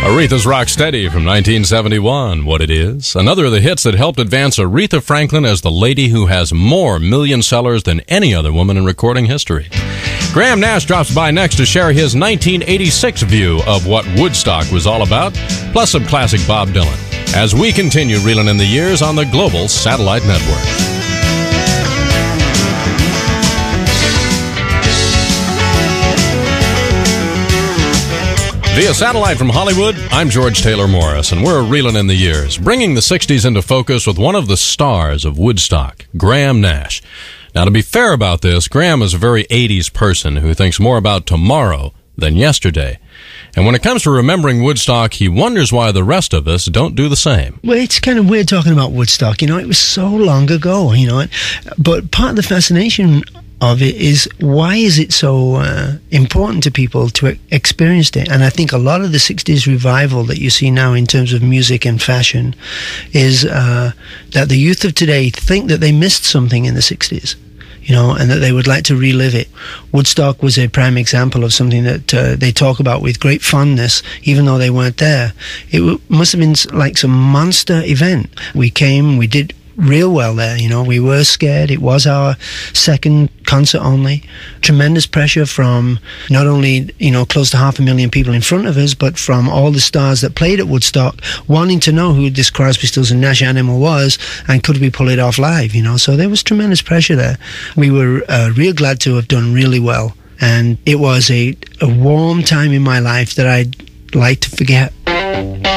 Aretha's Rocksteady from 1971, What It Is. Another of the hits that helped advance Aretha Franklin as the lady who has more million sellers than any other woman in recording history. Graham Nash drops by next to share his 1986 view of what Woodstock was all about, plus some classic Bob Dylan, as we continue reeling in the years on the Global Satellite Network. Via satellite from Hollywood, I'm George Taylor Morris, and we're reeling in the years, bringing the 60s into focus with one of the stars of Woodstock, Graham Nash. Now, to be fair about this, Graham is a very 80s person who thinks more about tomorrow than yesterday. And when it comes to remembering Woodstock, he wonders why the rest of us don't do the same. Well, it's kind of weird talking about Woodstock. You know, it was so long ago, you know. But part of the fascination of it is, why is it so important to people to experience it? And I think a lot of the 60s revival that you see now in terms of music and fashion is that the youth of today think that they missed something in the 60s, you know, and that they would like to relive it. Woodstock was a prime example of something that they talk about with great fondness, even though they weren't there. It must have been like some monster event. We came, we did real well there, you know. We were scared. It was our second concert only. Tremendous pressure from not only, you know, close to 500,000 people in front of us, but from all the stars that played at Woodstock, wanting to know who this Crosby, Stills and Nash animal was, and could we pull it off live, you know. So there was tremendous pressure there. We were real glad to have done really well, and it was a warm time in my life that I'd like to forget.